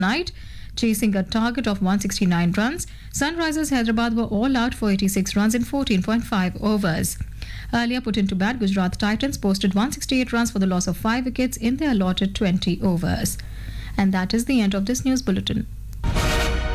night, chasing a target of 169 runs. Sunrisers Hyderabad were all out for 86 runs in 14.5 overs. Earlier put into bat, Gujarat Titans posted 168 runs for the loss of 5 wickets in their allotted 20 overs. And that is the end of this news bulletin.